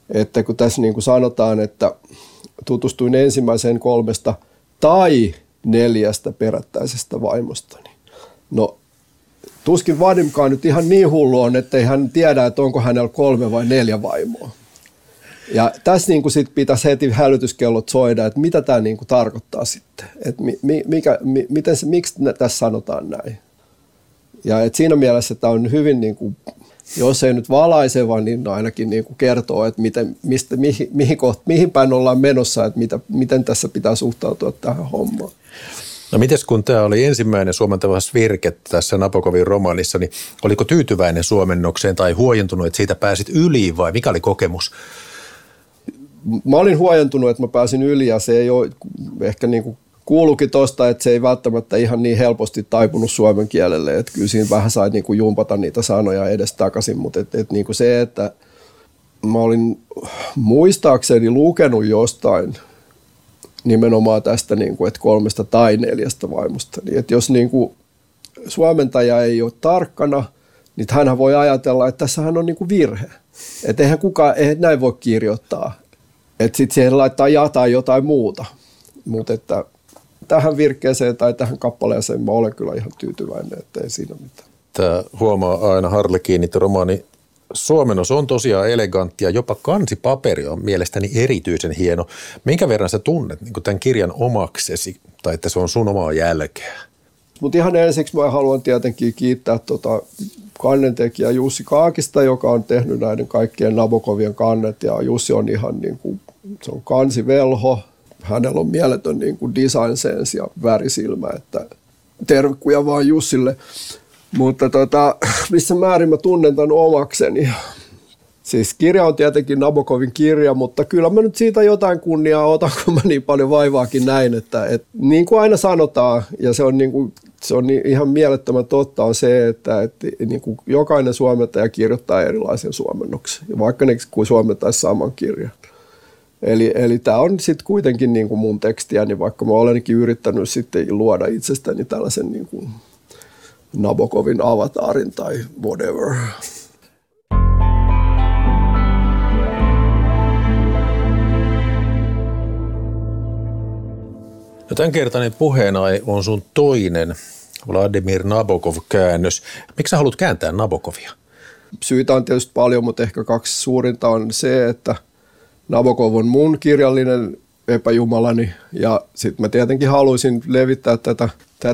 että kun tässä niin kuin sanotaan, että tutustuin ensimmäiseen 3 tai 4 perättäisestä vaimosta, niin no tuskin Vadimkaan nyt ihan niin hullu on, että ei hän tiedä, että onko hänellä 3 vai 4 vaimoa. Ja tässä niin kuin sit pitäisi heti hälytyskellot soida, että mitä tämä niin kuin tarkoittaa sitten, että miksi tässä sanotaan näin. Ja että siinä mielessä tämä on hyvin, niin kuin, jos ei nyt valaiseva, niin ainakin niin kuin kertoo, että mihin päin ollaan menossa, että miten tässä pitää suhtautua tähän hommaan. No mites kun tämä oli ensimmäinen suomentava virke tässä Nabokovin romaanissa, niin oliko tyytyväinen suomennokseen tai huojentunut, että siitä pääsit yli vai mikä oli kokemus? Mä olin huojentunut, että mä pääsin yli ja se ei ole ehkä niin kuin kuuluukin tuosta, että se ei välttämättä ihan niin helposti taipunut suomen kielelle, että kyllä siinä vähän sai niin kuin jumpata niitä sanoja edestakaisin, mutta niin kuin se, että mä olin muistaakseni lukenut jostain nimenomaan tästä, niin kuin, että 3 tai 4 vaimosta, niin että jos niin kuin suomentaja ei ole tarkkana, niin hänhän voi ajatella, että tässähän on niin kuin virhe, että eihän näin voi kirjoittaa. Että sitten siihen laittaa tai jotain muuta. Mutta että tähän virkkeeseen tai tähän kappaleeseen mä olen kyllä ihan tyytyväinen, että ei siinä mitään. Tämä huomaa aina Harlekin, että romaani suomennos on tosiaan elegantti ja jopa kansipaperi on mielestäni erityisen hieno. Minkä verran sä tunnet niin tämän kirjan omaksesi tai että se on sun omaa jälkeä? Mutta ihan ensiksi mä haluan tietenkin kiittää kannentekijä Jussi Kaakista, joka on tehnyt näiden kaikkien Nabokovien kannet ja Jussi on ihan niin kuin, se on kansivelho. Hänellä on mieletön niin kuin design sense ja värisilmä, että tervekuja vaan Jussille. Mutta missä määrin mä tunnen tämän omakseni. Siis kirja on tietenkin Nabokovin kirja, mutta kyllä mä nyt siitä jotain kunniaa otan, kun mä niin paljon vaivaakin näin, että niin kuin aina sanotaan, ja se on, niin kuin, se on ihan mielettömän totta, on se, että niin kuin jokainen suomentaja kirjoittaa erilaisen suomennoksen, vaikka ne kuin suomentaisi saman kirjan. Eli tämä on sitten kuitenkin niin kuin mun tekstiäni, vaikka mä olenkin yrittänyt sitten luoda itsestäni tällaisen niin kuin Nabokovin avatarin tai whatever. No tämänkertainen puheenaihe on sun toinen Vladimir Nabokov-käännös. Miksi sä haluat kääntää Nabokovia? Syitä on tietysti paljon, mutta ehkä 2 suurinta on se, että Nabokov on mun kirjallinen epäjumalani ja sitten mä tietenkin haluaisin levittää tätä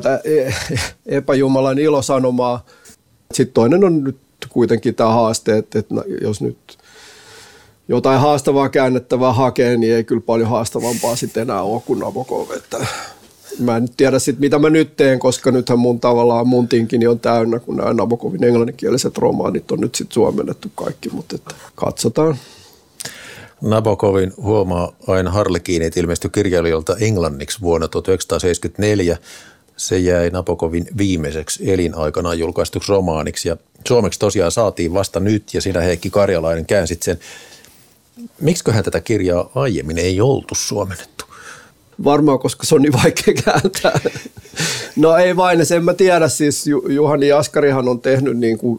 epäjumalan ilosanomaa. Sitten toinen on nyt kuitenkin tämä haaste, että jos nyt jotain haastavaa käännettävää hakee, niin ei kyllä paljon haastavampaa sitten enää ole kuin Nabokov. Että mä en tiedä sitten, mitä mä nyt teen, koska nythän mun tinkini on täynnä, kun nämä Nabokovin englanninkieliset romaanit on nyt sitten suomennettu kaikki, mutta että katsotaan. Nabokovin huomaa aina Harlekin, että ilmestyi kirjailijalta englanniksi vuonna 1974. Se jäi Nabokovin viimeiseksi elinaikanaan julkaistuksi romaaniksi ja suomeksi tosiaan saatiin vasta nyt ja sinä Heikki Karjalainen käänsit sen. Miksiköhän tätä kirjaa aiemmin ei oltu suomennettu? Varmaan, koska se on niin vaikea kääntää. No ei vain, en mä tiedä. Siis Juhani Jaskarihan on tehnyt niin kuin,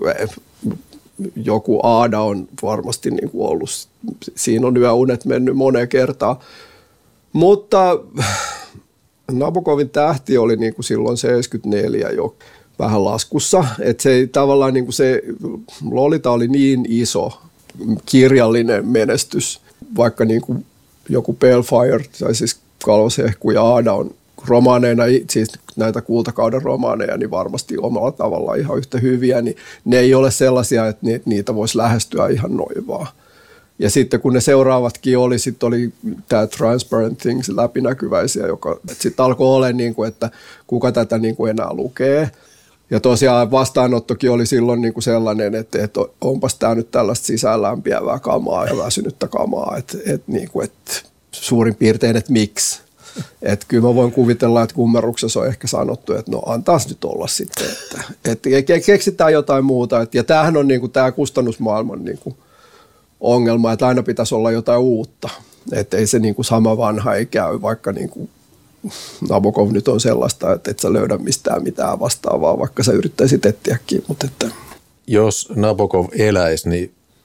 joku Aada on varmasti niin kuin ollut. Siinä on yöunet mennyt moneen kertaan. Mutta Nabokovin tähti oli niin kuin silloin 74 jo vähän laskussa. Että se ei tavallaan niin kuin se Lolita oli niin iso kirjallinen menestys, vaikka niin kuin joku Balefire tai siis Kalvoshehku ja Aada on romaaneina, siis näitä kultakauden romaaneja, niin varmasti omalla tavallaan ihan yhtä hyviä, niin ne ei ole sellaisia, että niitä voisi lähestyä ihan noin vaan. Ja sitten kun ne seuraavatkin oli, sitten oli tämä Transparent Things, läpinäkyväisiä, joka sitten alkoi olla niin kuin, että kuka tätä niin kuin enää lukee. Ja tosiaan vastaanottokin oli silloin niin kuin sellainen, että onpas tämä nyt tällaista sisäänlämpiävää kamaa ja väsynyttä kamaa, että suurin piirtein, että miksi. Että kyllä mä voin kuvitella, että kummeruksessa on ehkä sanottu, että no antaas nyt olla sitten, että keksitään jotain muuta. Ja tämähän on niin kuin tämä kustannusmaailman niin kuin ongelma, että aina pitäisi olla jotain uutta. Että ei se niin kuin sama vanha ei käy, vaikka niin kuin Nabokov nyt on sellaista, että et sä löydä mistään mitään vastaavaa, vaikka sä yrittäisit etsiäkin. Mutta että. Jos Nabokov eläisi, niin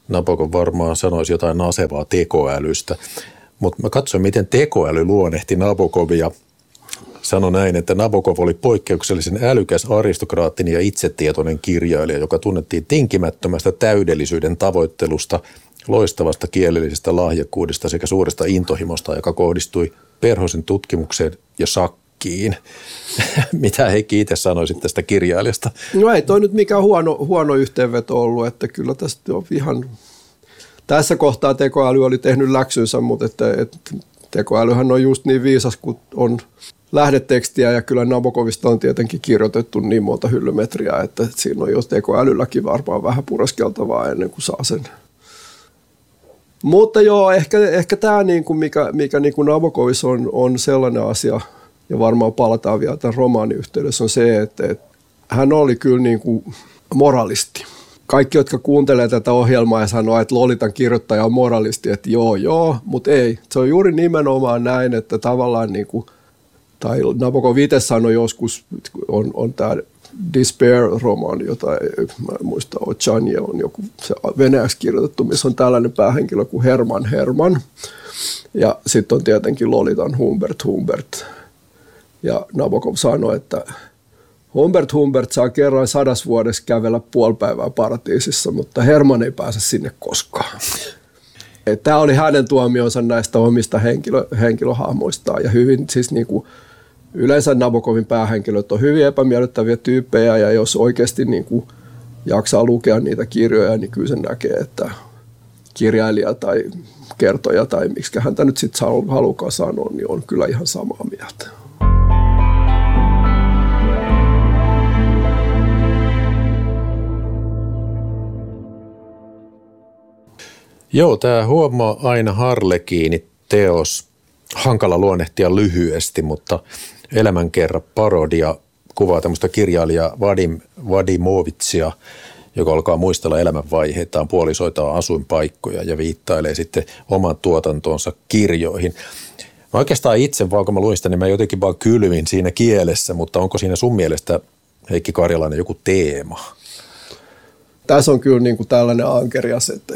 Nabokov varmaan sanoisi jotain nasevaa tekoälystä, mutta mä katsoin, miten tekoäly luonnehti Nabokovia. Sano näin, että Nabokov oli poikkeuksellisen älykäs, aristokraattinen ja itsetietoinen kirjailija, joka tunnettiin tinkimättömästä täydellisyyden tavoittelusta, loistavasta kielellisestä lahjakkuudesta sekä suuresta intohimosta, joka kohdistui perhosen tutkimukseen ja sakkiin. Mitä Heikki itse sanoisit tästä kirjailijasta? No ei toi nyt mikään huono yhteenveto ollut, että kyllä tästä on ihan... Tässä kohtaa tekoäly oli tehnyt läksynsä, mutta että tekoälyhän on just niin viisas, kun on lähdetekstiä ja kyllä Nabokovista on tietenkin kirjoitettu niin monta hyllymetriä, että siinä on jo tekoälylläkin varmaan vähän pureskeltavaa ennen kuin saa sen. Mutta joo, ehkä tämä, mikä Nabokovissa on sellainen asia, ja varmaan palataan vielä tämän romaanin yhteydessä, on se, että hän oli kyllä moralisti. Kaikki, jotka kuuntelee tätä ohjelmaa ja sanoo, että Lolitan kirjoittaja on moralisti, että joo, mutta ei. Se on juuri nimenomaan näin, että tavallaan, tai Nabokov itse sanoi joskus, on tämä Despair-romaani, jota mä en muista, Ochanje on joku se venäjäksi kirjoitettu, missä on tällainen päähenkilö kuin Herman. Ja sitten on tietenkin Lolitan Humbert. Ja Nabokov sanoi, että Humbert saa kerran 100 vuodessa kävellä puoli päivää paratiisissa, mutta Herman ei pääse sinne koskaan. Tämä oli hänen tuomionsa näistä omista henkilöhahmoistaan ja hyvin siis yleensä Nabokovin päähenkilöt on hyvin epämiellyttäviä tyyppejä ja jos oikeasti jaksaa lukea niitä kirjoja, niin kyllä sen näkee, että kirjailija tai kertoja tai miksi häntä nyt sitten halukaan sanoa, niin on kyllä ihan samaa mieltä. Joo, tämä Huomaa aina Harlekiini-teos, hankala luonnehtia lyhyesti, mutta elämänkerran parodia kuvaa tämmöistä kirjailijaa Vadim Vadimovitsia, joka alkaa muistella elämänvaiheitaan, puolisoitaan asuinpaikkoja ja viittailee sitten oman tuotantonsa kirjoihin. Mä oikeastaan itse, vaan kun mä luin sitä, niin mä jotenkin vaan kylvin siinä kielessä, mutta onko siinä sun mielestä, Heikki Karjalainen, joku teema? Tässä on kyllä tällainen ankerias, että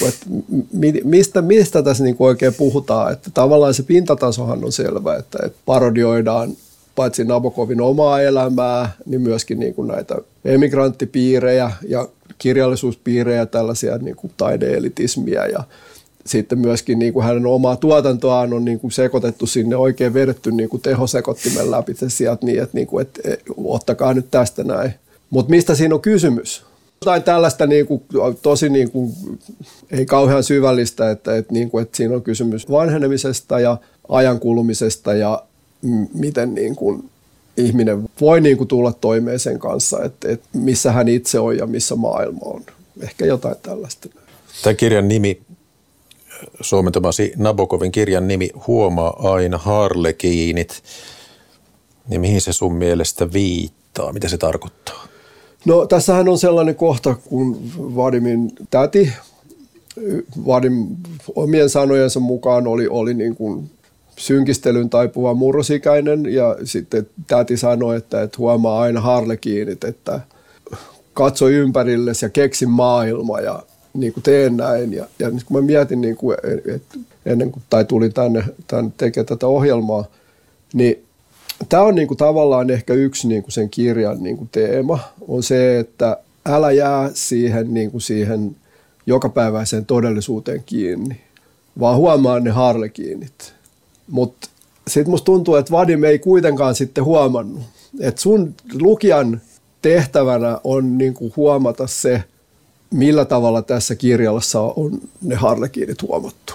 mistä tässä oikein puhutaan. Että tavallaan se pintatasohan on selvä, että parodioidaan paitsi Nabokovin omaa elämää, niin myöskin näitä emigranttipiirejä ja kirjallisuuspiirejä, tällaisia taide-elitismiä ja sitten myöskin hänen omaa tuotantoaan on sekoitettu sinne, oikein vedetty tehosekottimen läpi sieltä niin, että ottakaa nyt tästä näin. Mutta mistä siinä on kysymys? Jotain tällaista tosi ei kauhean syvällistä, että siinä on kysymys vanhenemisesta ja ajankulumisesta ja miten ihminen voi tulla toimeen sen kanssa, että missä hän itse on ja missä maailma on. Ehkä jotain tällaista. Tämän kirjan nimi, suomentamasi Nabokovin kirjan nimi Huomaa aina Harlekiinit, niin mihin se sun mielestä viittaa? Mitä se tarkoittaa? No tässähän on sellainen kohta, kun Vadimin täti, Vadim omien sanojensa mukaan oli synkistelyn taipuva murrosikäinen ja sitten täti sanoi, että huomaa aina harlekiinit, että katso ympärillesi ja keksi maailma ja teen näin. Ja nyt kun mä mietin, että ennen kuin tulin tänne tekemään tätä ohjelmaa, niin tämä on tavallaan ehkä yksi sen kirjan teema, on se, että älä jää siihen jokapäiväiseen todellisuuteen kiinni, vaan huomaa ne harlekiinit. Mutta sitten musta tuntuu, että Vadim ei kuitenkaan sitten huomannut, että sun lukijan tehtävänä on huomata se, millä tavalla tässä kirjassa on ne harlekiinit huomattu.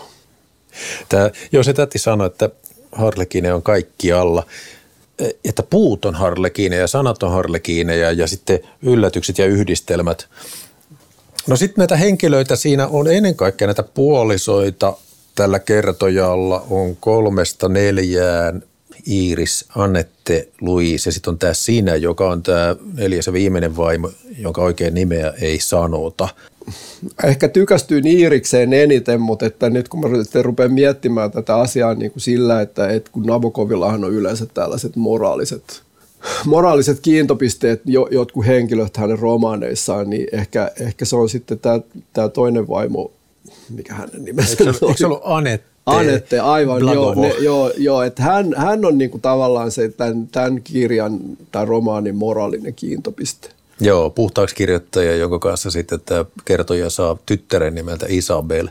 Se täti sanoi, että harlekiine on kaikkialla. Että puut on harlekiineja, sanat on harlekiineja ja sitten yllätykset ja yhdistelmät. No sitten näitä henkilöitä siinä on ennen kaikkea näitä puolisoita. Tällä kertojalla on 3-4 Iiris, Annette, Louise ja sitten on tämä Sinä, joka on tämä 4. viimeinen vaimo, jonka oikein nimeä ei sanota. Ehkä tykästyin Iirikseen eniten, mutta että nyt kun mä rupean miettimään tätä asiaa sillä, että kun Nabokovillahan on yleensä tällaiset moraaliset moraaliset kiintopisteet jotkut henkilöt hänen romaaneissaan, niin ehkä se on sitten tämä toinen vaimo, mikä hänen nimensä on. Eikö se ollut Anette? Anette, aivan, joo, että hän on niinku tavallaan se tämän kirjan tai romaanin moraalinen kiintopiste. Joo, puhtaaksi kirjoittaja, jonka kanssa sitten tämä kertoja saa tyttären nimeltä Isabel.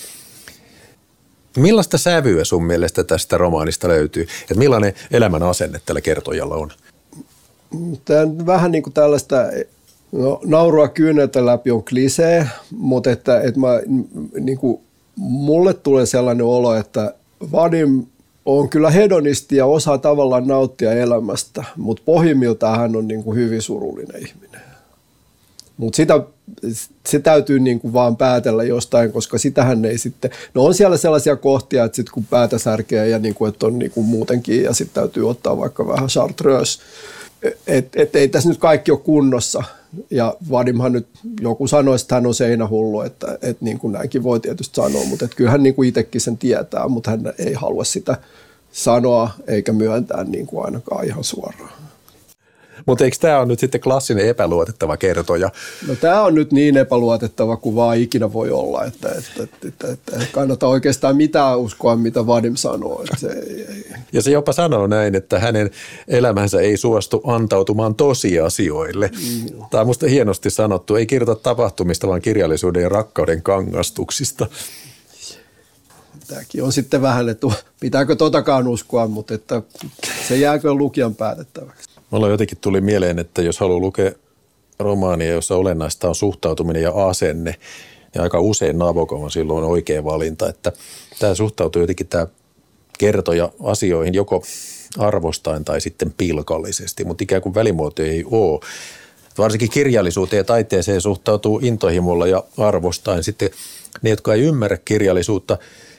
Millaista sävyä sun mielestä tästä romaanista löytyy? Että millainen elämän asenne tällä kertojalla on? Tämä vähän niin kuin tällaista, naurua kyyneltä läpi on klisee, mutta että niin kuin, mulle tulee sellainen olo, että Vadim on kyllä hedonisti ja osaa tavallaan nauttia elämästä, mutta pohjimmiltaan hän on niin kuin hyvin surullinen ihminen. Mutta se täytyy niin kuin vaan päätellä jostain, koska sitähän ei sitten, on siellä sellaisia kohtia, että sitten kun päätä särkee ja niin kuin, että on niin kuin muutenkin ja sitten täytyy ottaa vaikka vähän chartreuse, että ei tässä nyt kaikki ole kunnossa. Ja Vadimhan nyt, joku sanoisi, että hän on seinähullu, että niin kuin näinkin voi tietysti sanoa, mutta että kyllä hän niin kuin itsekin sen tietää, mutta hän ei halua sitä sanoa eikä myöntää niin kuin ainakaan ihan suoraan. Mutta eikö tämä ole nyt sitten klassinen epäluotettava kertoja? No tämä on nyt niin epäluotettava kuin vaan ikinä voi olla, että kannattaa oikeastaan mitään uskoa, mitä Vadim sanoo. Ja se jopa sanoo näin, että hänen elämänsä ei suostu antautumaan tosiasioille. Tämä on musta hienosti sanottu. Ei kirjoita tapahtumista, vaan kirjallisuuden ja rakkauden kangastuksista. Tämäkin on sitten vähän, että pitääkö totakaan uskoa, mutta että se jääkö lukijan päätettäväksi. Mulla jotenkin tuli mieleen, että jos haluaa lukea romaania, jossa olennaista on suhtautuminen ja asenne, ja aika usein Nabokov on silloin oikea valinta, että tämä suhtautuu jotenkin tämä kertoja asioihin joko arvostaen tai sitten pilkallisesti, mutta ikään kuin välimuotoja ei ole. Varsinkin kirjallisuuteen ja taiteeseen suhtautuu intohimolla ja arvostaen. Sitten ne, jotka ei ymmärrä kirjallisuutta,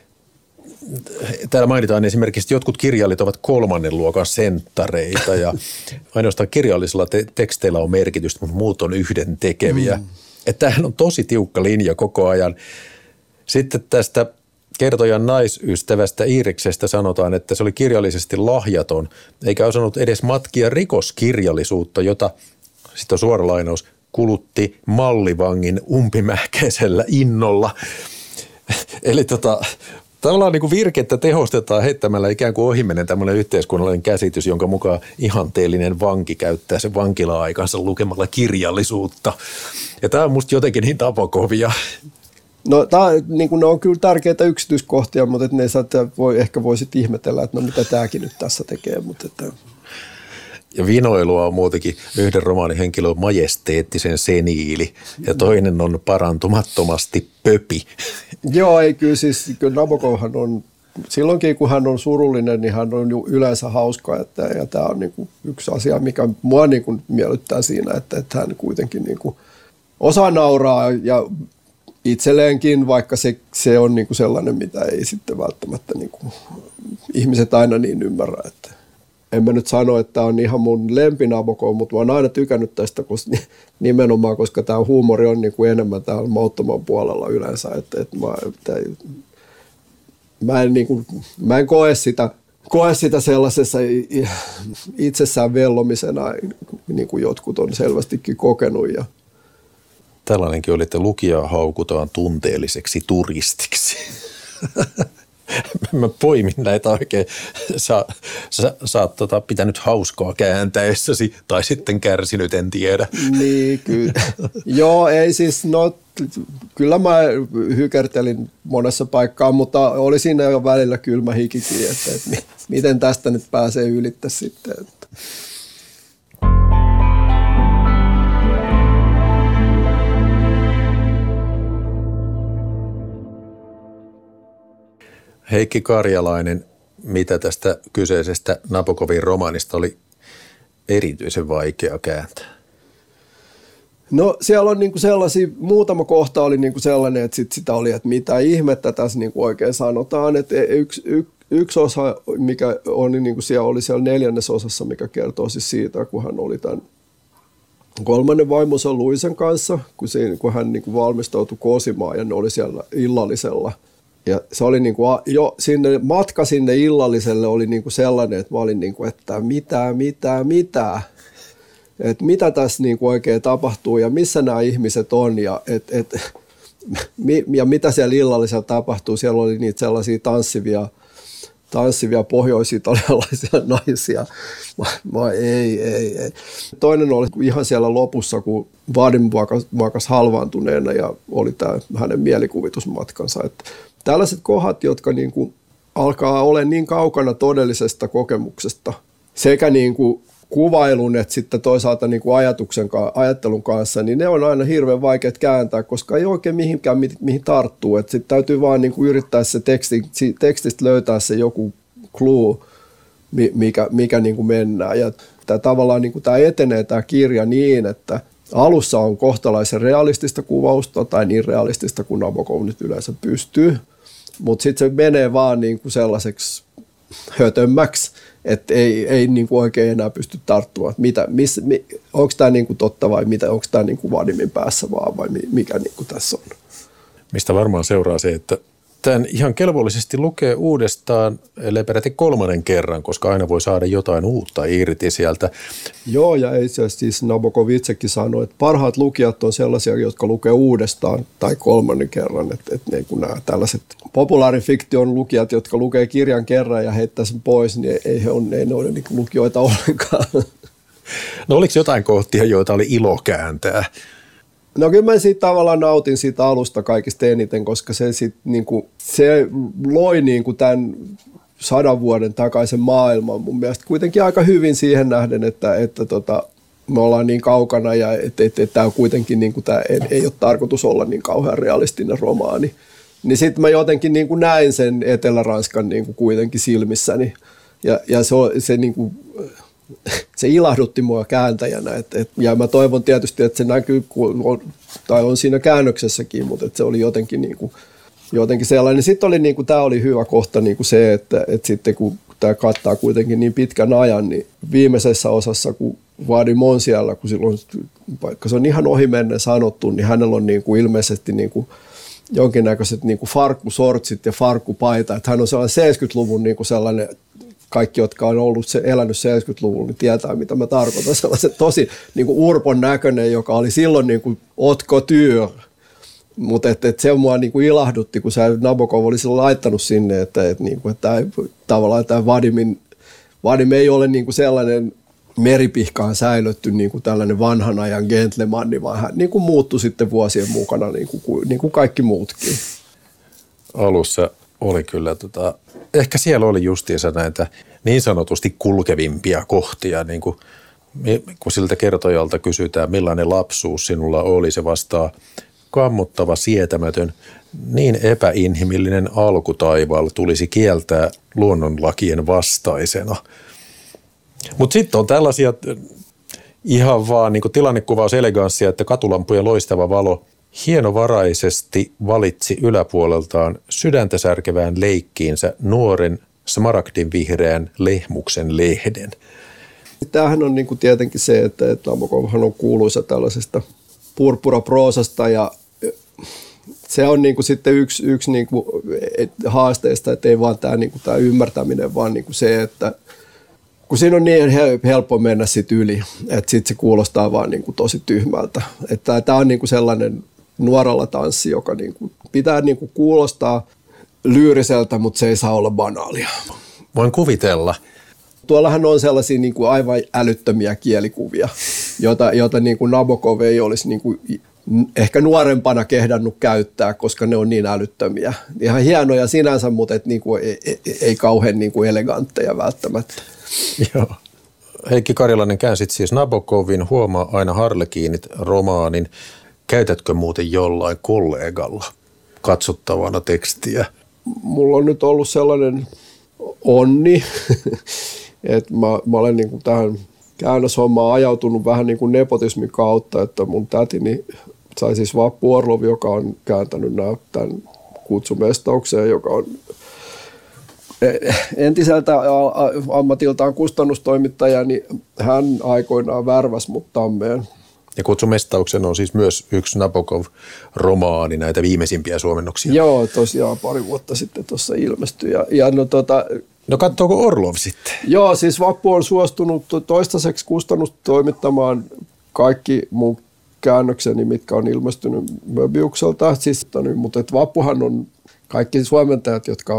täällä mainitaan esimerkiksi, että jotkut kirjailijat ovat 3. luokan senttareita ja ainoastaan kirjallisilla teksteillä on merkitystä, mutta muut on yhdentekeviä. Että tämähän on tosi tiukka linja koko ajan. Sitten tästä kertojan naisystävästä Iiriksestä sanotaan, että se oli kirjallisesti lahjaton, eikä osannut edes matkia rikoskirjallisuutta, jota, sitten on suora lainaus, kulutti mallivangin umpimähkäisellä innolla. Eli tavallaan niin kuin virkettä tehostetaan heittämällä ikään kuin ohimennen tämmöinen yhteiskunnallinen käsitys, jonka mukaan ihanteellinen vanki käyttää sen vankila-aikansa lukemalla kirjallisuutta. Ja tämä on musta jotenkin niin Nabokovia. No niin ne on kyllä tärkeitä yksityiskohtia, mutta ne ehkä voisit ihmetellä, että no mitä tämäkin nyt tässä tekee. Mutta että... Ja vinoilua on muutenkin yhden romaanin henkilö on majesteettisen seniili ja toinen on parantumattomasti pöpi. Joo, ei kyllä siis Nabokovhan on, silloinkin kun hän on surullinen, niin hän on yleensä hauska. Ja tämä on niin kuin yksi asia, mikä mua niin kuin miellyttää siinä, että hän kuitenkin niin kuin osaa nauraa ja itselleenkin, vaikka se on niin kuin sellainen, mitä ei sitten välttämättä niin kuin ihmiset aina niin ymmärrä, että en mä nyt sano, että tämä on ihan mun lempi Nabokov, mutta mä oon aina tykännyt tästä nimenomaan, koska tämä huumori on niin kuin enemmän täällä mauttoman puolella yleensä. Mä en koe sitä sellaisessa itsessään vellomisena, niin kuin jotkut on selvästikin kokenut. Tällainenkin oli, että lukijaa haukutaan tunteelliseksi turistiksi. Mä poimin näitä oikein. Sä oot pitänyt hauskaa kääntäessäsi tai sitten kärsinyt, en tiedä. Niin, kyllä. Joo, ei siis, kyllä mä hykertelin monessa paikkaan, mutta oli siinä jo välillä kylmä hikikin, että miten tästä nyt pääsee ylittä sitten. Että. Heikki Karjalainen, mitä tästä kyseisestä Nabokovin romaanista oli erityisen vaikea kääntää? No siellä on niinku sellaisia, muutama kohta oli niinku sellainen, että sitä oli, että mitä ihmettä tässä niinku oikein sanotaan. Että yksi osa, mikä oli, niinku siellä, oli siellä 4. osassa, mikä kertoo siis siitä, kun hän oli tämän 3. vaimonsa Luisen kanssa, kun hän niinku valmistautui kosimaan ja ne oli siellä illallisella. Ja se oli niin kuin jo matka sinne illalliselle oli niin kuin sellainen, että mä olin niin kuin, että mitä. Että mitä tässä niin kuin oikein tapahtuu ja missä nämä ihmiset on ja mitä siellä illallisella tapahtuu. Siellä oli niitä sellaisia tanssivia pohjois-italialaisia naisia. Ei. Toinen oli ihan siellä lopussa, kun Vadim makas halvaantuneena ja oli tämä hänen mielikuvitusmatkansa. Että tällaiset kohdat, jotka niin kuin alkaa olla niin kaukana todellisesta kokemuksesta sekä niin kuin kuvailun että sitten toisaalta niin kuin ajattelun kanssa, niin ne on aina hirveän vaikeat kääntää, koska ei oikein mihin tarttuu. Sitten täytyy vaan niin kuin yrittää se tekstistä löytää se joku clue, mikä niin kuin mennään. Ja tavallaan niin kuin tämä etenee tämä kirja niin, että alussa on kohtalaisen realistista kuvausta tai niin realistista kuin Nabokov nyt yleensä pystyy, mutta sitten se menee vaan niin kuin sellaiseksi hötömmäksi, että ei niin kuin oikein enää pysty tarttumaan. Onko tämä niin kuin totta vai onko tämä niin kuin Vadimin päässä vaan vai mikä niin kuin tässä on? Mistä varmaan seuraa se, että tämän ihan kelvollisesti lukee uudestaan, ellei peräti 3. kerran, koska aina voi saada jotain uutta irti sieltä. Joo, ja itse asiassa siis Nabokov itsekin sanoi, että parhaat lukijat on sellaisia, jotka lukee uudestaan tai 3. kerran. Että niin kuin nämä tällaiset populaarifiktion lukijat, jotka lukee kirjan kerran ja heittää sen pois, niin ei ne ole niin kuin lukijoita ollenkaan. No oliko jotain kohtia, joita oli ilo kääntää? No kyllä mä siitä tavallaan nautin siitä alusta kaikista eniten, koska se loi niin kuin tämän 100 vuoden takaisen maailman mun mielestä kuitenkin aika hyvin siihen nähden, että me ollaan niin kaukana ja että tämä on kuitenkin, niin kuin tämä ei ole tarkoitus olla niin kauhean realistinen romaani. Niin sitten mä jotenkin niin kuin näin sen Etelä-Ranskan niin kuin kuitenkin silmissäni ja se niin kuin se ilahdutti mua kääntäjänä, ja mä toivon tietysti, että se näkyy, tai on siinä käännöksessäkin, mutta että se oli jotenkin sellainen. Sitten oli, niin kuin, tämä oli hyvä kohta niin kuin se, että sitten kun tämä kattaa kuitenkin niin pitkän ajan, niin viimeisessä osassa, kun Vadim on siellä, kun silloin, vaikka se on ihan ohimennen sanottu, niin hänellä on niin kuin ilmeisesti niin kuin jonkinnäköiset niin kuin farkkusortsit ja farkkupaita, että hän on sellainen 70-luvun niin kuin sellainen. Kaikki, jotka on elänyt 70-luvulla, niin tietää, mitä mä tarkoitan. Sellaisen tosi niin kuin urpon näköinen, joka oli silloin niin kuin haute couture. Mutta se mua niin kuin ilahdutti, kun Nabokov oli silloin laittanut sinne, että tavallaan tämä Vadim ei ole niin kuin sellainen meripihkaan säilötty niin kuin tällainen vanhan ajan gentlemanni, vaan hän niin kuin muuttui sitten vuosien mukana niin kuin kaikki muutkin. Alussa oli kyllä, ehkä siellä oli justiinsa näitä niin sanotusti kulkevimpia kohtia, niin kuin, kun siltä kertojalta kysytään, millainen lapsuus sinulla oli, se vastaa kammottava, sietämätön, niin epäinhimillinen alkutaivaalla tulisi kieltää luonnonlakien vastaisena. Mutta sitten on tällaisia ihan vaan niin kuin tilannekuvauseleganssia, että katulampujen loistava valo hienovaraisesti valitsi yläpuoleltaan sydäntä särkevään leikkiinsä nuoren smaragdin vihreän lehmuksen lehden. Tämähän on niin kuin tietenkin se, että Nabokovhan on kuuluisa tällaisesta purppuraproosasta ja se on niin kuin sitten yksi niin kuin haasteista, että ei vaan tämä, niin kuin tämä ymmärtäminen, vaan niin kuin se, että kun siinä on niin helppo mennä sit yli, että sitten se kuulostaa vaan niin kuin tosi tyhmältä. Että tämä on niin kuin sellainen nuoralla tanssi, joka niin kuin pitää niin kuin kuulostaa lyyriseltä, mutta se ei saa olla banaalia. Voin kuvitella. Tuollahan on sellaisia niin kuin aivan älyttömiä kielikuvia, joita niin kuin Nabokov ei olisi niin kuin ehkä nuorempana kehdannut käyttää, koska ne on niin älyttömiä. Ihan hienoja sinänsä, mutta niin kuin ei kauhean niin kuin elegantteja välttämättä. Joo. Heikki Karjalainen, käänsit siis Nabokovin Huomaa aina Harlekiinit -romaanin. Käytätkö muuten jollain kollegalla katsottavana tekstiä? Mulla on nyt ollut sellainen onni, että mä olen niin kuin tähän käännöshommaan ajautunut vähän niin kuin nepotismin kautta, että mun tätini sai siis Vappu Orlov, joka on kääntänyt tämän kutsumestaukseen, joka on entiseltä ammatiltaan kustannustoimittaja, niin hän aikoinaan värväsi mut Tammeen Ja Kutsumestauksen on siis myös yksi Nabokov-romaani, näitä viimeisimpiä suomennoksia. Joo, tosiaan pari vuotta sitten tuossa ilmestyi. No katsoako Orlov sitten? Joo, siis Vappu on suostunut toistaiseksi kustannustoimittamaan kaikki mun käännökseni, mitkä on ilmestynyt Möbiukselta. Siis, mutta Vappuhan on kaikki suomentajat, jotka